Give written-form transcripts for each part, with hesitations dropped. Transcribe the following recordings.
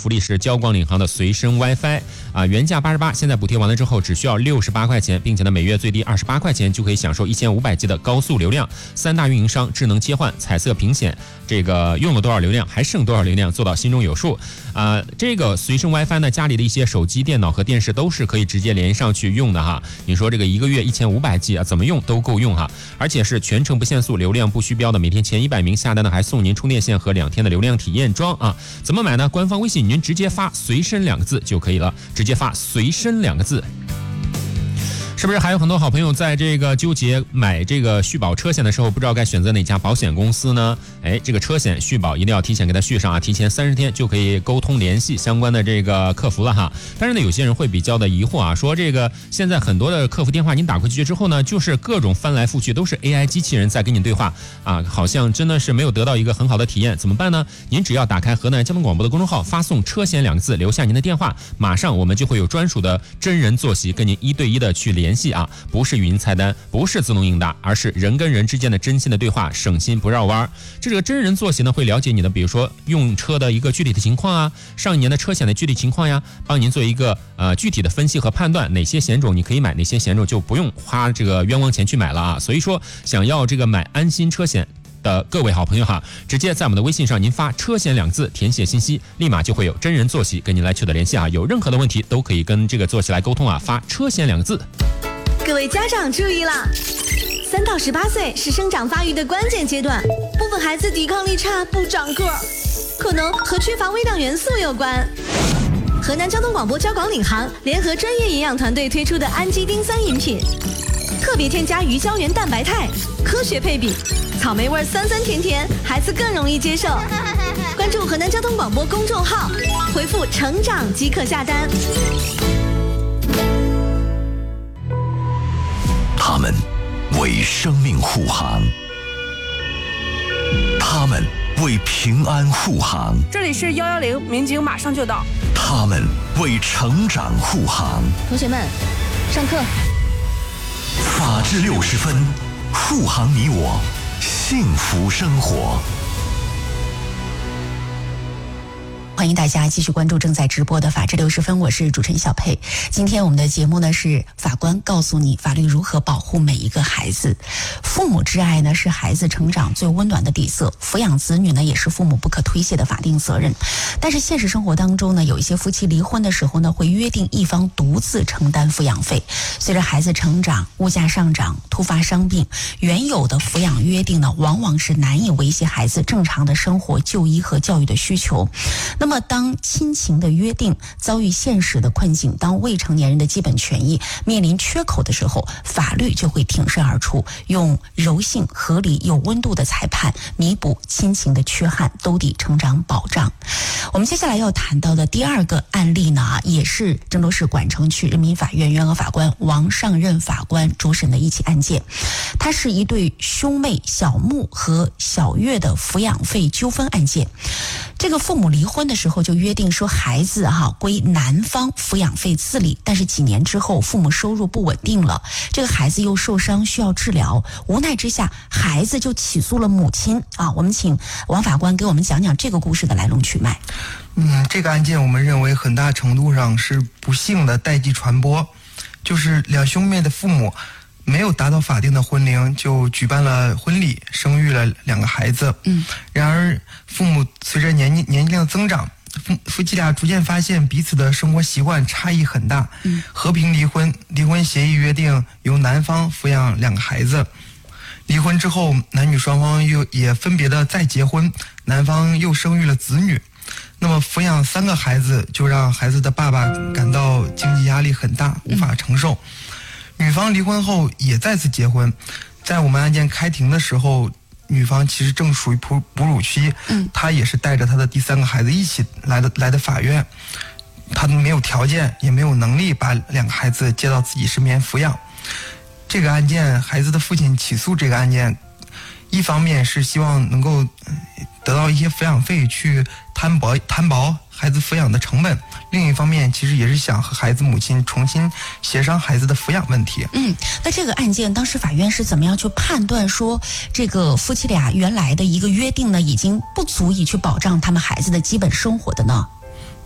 福利是交广领航的随身 WiFi 啊，原价88，现在补贴完了之后只需要68块钱，并且呢每月最低28块钱就可以享受1500G 的高速流量。3大运营商智能切换、彩色屏显，这个用了多少流量还剩多少流量，做到心中有数啊。这个随身 WiFi 呢，家里的一些手机、电脑和电视都是可以直接连上去用的哈。你说这个一个月1500G 啊，怎么用都够用哈，而且是全程不限速、流量不虚标的，每天前100名下单呢还送您充电线和2天的流量体验装啊。怎么买呢？官方微信您直接发随身2个字就可以了，直接发随身2个字。是不是还有很多好朋友在这个纠结买这个续保车险的时候，不知道该选择哪家保险公司呢？这个车险续保一定要提前给它续上啊，提前30天就可以沟通联系相关的这个客服了哈。但是呢，有些人会比较的疑惑啊，说这个现在很多的客服电话您打过去之后呢，就是各种翻来覆去，都是 AI 机器人在跟你对话啊，好像真的是没有得到一个很好的体验，怎么办呢？您只要打开河南交通广播的公众号，发送车险2个字，留下您的电话，马上我们就会有专属的真人坐席跟您1对1的去联系啊，不是语音菜单，不是自动应答，而是人跟人之间的真心的对话，省心不绕弯。这个真人坐席呢，会了解你的，比如说用车的一个具体的情况啊，上一年的车险的具体情况呀，帮您做一个具体的分析和判断，哪些险种你可以买，哪些险种就不用花这个冤枉钱去买了啊。所以说，想要这个买安心车险的各位好朋友哈，直接在我们的微信上您发车险2个字，填写信息，立马就会有真人坐席跟您来取得联系啊。有任何的问题都可以跟这个坐席来沟通啊，发车险2个字。 各位家长注意啦！3到18岁是生长发育的关键阶段，部分孩子抵抗力差，不长个儿，可能和缺乏微量元素有关。河南交通广播交广领航联合专业营养团队推出的氨基丁酸饮品，特别添加鱼胶原蛋白肽，科学配比，草莓味酸酸甜甜，孩子更容易接受。关注河南交通广播公众号，回复成长即可下单。 他们为生命护航，他们为平安护航。 这里是110，民警马上就到。 他们为成长护航。 同学们，上课。 法治60分，护航你我，幸福生活。 欢迎大家继续关注正在直播的法治60分，我是主持人小佩。今天我们的节目呢是法官告诉你法律如何保护每一个孩子。父母之爱呢是孩子成长最温暖的底色，抚养子女呢也是父母不可推卸的法定责任。但是现实生活当中呢，有一些夫妻离婚的时候呢，会约定一方独自承担抚养费。随着孩子成长，物价上涨，突发伤病，原有的抚养约定呢，往往是难以维系孩子正常的生活、就医和教育的需求。那么当亲情的约定遭遇现实的困境，当未成年人的基本权益面临缺口的时候，法律就会挺身而出，用柔性、合理、有温度的裁判弥补亲情的缺憾，兜底成长保障。我们接下来要谈到的第2个案例呢，也是郑州市管城区人民法院原额法官王上任法官主审的一起案件。它是一对兄妹小木和小月的抚养费纠纷案件。这个父母离婚的时候就约定说，孩子归男方抚养费自理，但是几年之后父母收入不稳定了，这个孩子又受伤需要治疗，无奈之下孩子就起诉了母亲啊。我们请王法官给我们讲讲这个故事的来龙去脉。 这个案件我们认为很大程度上是不幸的代际传播，就是两兄妹的父母没有达到法定的婚龄就举办了婚礼，生育了2个孩子。然而父母随着年龄的增长，夫妻俩逐渐发现彼此的生活习惯差异很大，和平离婚。离婚协议约定由男方抚养2个孩子。离婚之后，男女双方也分别的再结婚，男方又生育了子女。那么抚养3个孩子，就让孩子的爸爸感到经济压力很大，无法承受。女方离婚后也再次结婚，在我们案件开庭的时候，女方其实正属于哺乳期，她也是带着她的第3个孩子一起来的法院。她没有条件也没有能力把2个孩子接到自己身边抚养。这个案件，孩子的父亲起诉这个案件，一方面是希望能够得到一些抚养费去摊薄孩子抚养的成本，另一方面其实也是想和孩子母亲重新协商孩子的抚养问题。 那这个案件当时法院是怎么样去判断说这个夫妻俩原来的一个约定呢，已经不足以去保障他们孩子的基本生活的呢？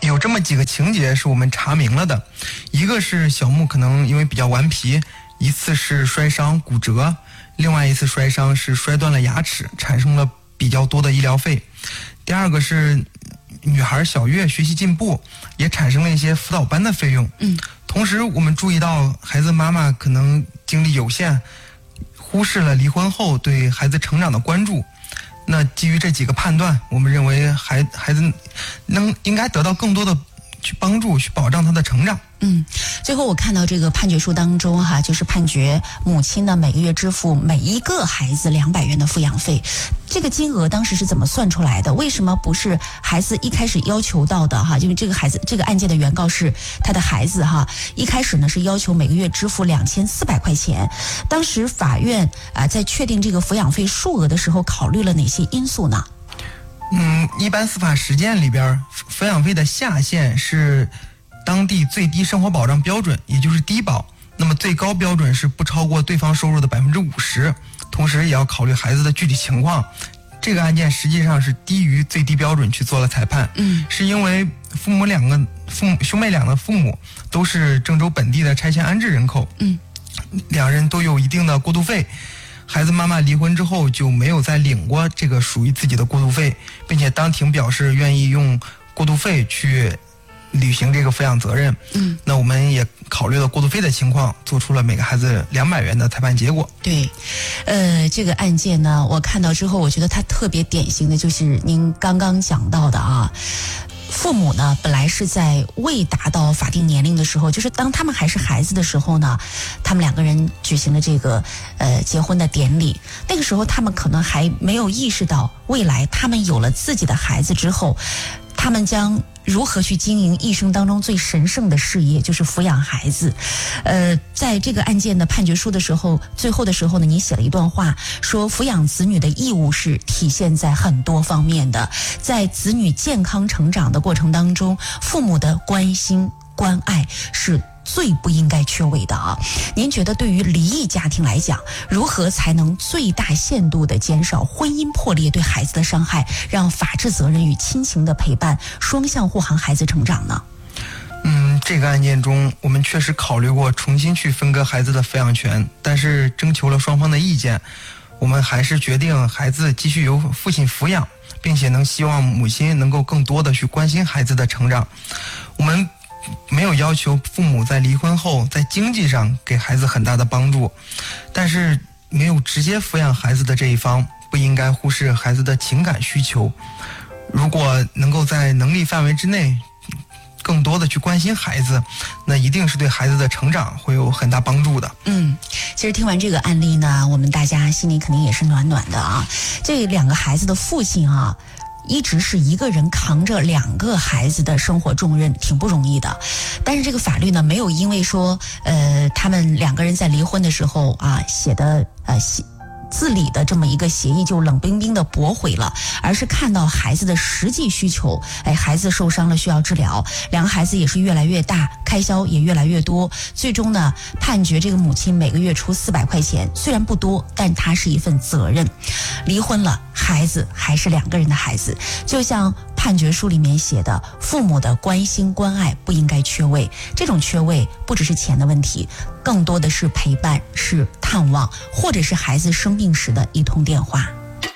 有这么几个情节是我们查明了的，一个是小木可能因为比较顽皮，一次是摔伤骨折，另外一次摔伤是摔断了牙齿，产生了比较多的医疗费。第二个是女孩小月学习进步，也产生了一些辅导班的费用。同时我们注意到孩子妈妈可能精力有限，忽视了离婚后对孩子成长的关注。那基于这几个判断，我们认为孩子应该得到更多的去帮助，去保障他的成长。 最后我看到这个判决书当中就是判决母亲呢每个月支付每一个孩子200元的抚养费。这个金额当时是怎么算出来的？为什么不是孩子一开始要求到的因为这个案件的原告是他的孩子一开始呢是要求每个月支付2400块钱。当时法院在确定这个抚养费数额的时候考虑了哪些因素呢？ 一般司法实践里边，抚养费的下限是当地最低生活保障标准，也就是低保。那么最高标准是不超过对方收入的50%，同时也要考虑孩子的具体情况。这个案件实际上是低于最低标准去做了裁判。是因为兄妹俩的父母都是郑州本地的拆迁安置人口。两人都有一定的过渡费。孩子妈妈离婚之后就没有再领过这个属于自己的过渡费，并且当庭表示愿意用过渡费去履行这个抚养责任。那我们也考虑了过渡费的情况，做出了每个孩子200元的裁判结果。 对，这个案件呢，我看到之后，我觉得它特别典型的就是您刚刚讲到的父母呢，本来是在未达到法定年龄的时候，就是当他们还是孩子的时候呢，他们2个人举行了这个结婚的典礼。那个时候他们可能还没有意识到，未来他们有了自己的孩子之后，他们将如何去经营一生当中最神圣的事业，就是抚养孩子。在这个案件的判决书的时候，最后的时候呢，你写了一段话，说抚养子女的义务是体现在很多方面的，在子女健康成长的过程当中，父母的关心关爱是最不应该缺位的您觉得对于离异家庭来讲，如何才能最大限度地减少婚姻破裂对孩子的伤害，让法治责任与亲情的陪伴双向护航孩子成长呢？ 这个案件中，我们确实考虑过重新去分割孩子的抚养权，但是征求了双方的意见，我们还是决定孩子继续由父亲抚养，并且希望母亲能够更多的去关心孩子的成长。我们没有要求父母在离婚后在经济上给孩子很大的帮助，但是没有直接抚养孩子的这一方不应该忽视孩子的情感需求。如果能够在能力范围之内更多的去关心孩子，那一定是对孩子的成长会有很大帮助的。 其实听完这个案例呢，我们大家心里肯定也是暖暖的这2个孩子的父亲一直是一个人扛着2个孩子的生活重任，挺不容易的。但是这个法律呢，没有因为说他们2个人在离婚的时候写的自理的这么一个协议就冷冰冰的驳回了，而是看到孩子的实际需求，孩子受伤了需要治疗，2个孩子也是越来越大，开销也越来越多，最终呢判决这个母亲每个月出400块钱，虽然不多，但它是一份责任。离婚了，孩子还是2个人的孩子，就像判决书里面写的，父母的关心关爱不应该缺位，这种缺位不只是钱的问题，更多的是陪伴，是探望，或者是孩子生病时的一通电话。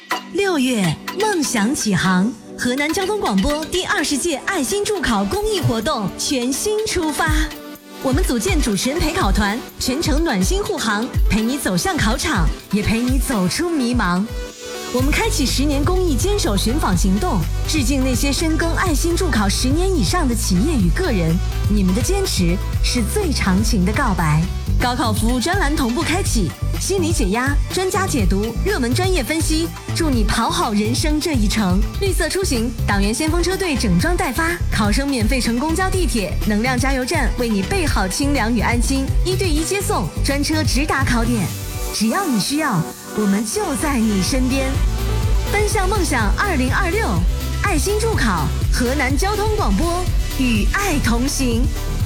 6月梦想启航，河南交通广播第20届爱心助考公益活动全新出发。我们组建主持人陪考团，全程暖心护航，陪你走向考场，也陪你走出迷茫。我们开启10年公益坚守寻访行动，致敬那些深耕爱心助考10年以上的企业与个人，你们的坚持是最长情的告白。高考服务专栏同步开启，心理解压、专家解读、热门专业分析，祝你跑好人生这一程。绿色出行，党员先锋车队整装待发，考生免费乘公交地铁，能量加油站为你备好清凉与安心，1对1接送，专车直达考点。只要你需要，我们就在你身边。奔向梦想2026，爱心助考，河南交通广播与爱同行。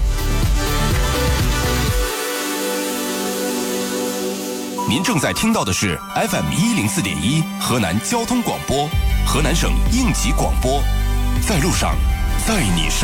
您正在听到的是 FM104.1 河南交通广播，河南省应急广播，在路上，在你身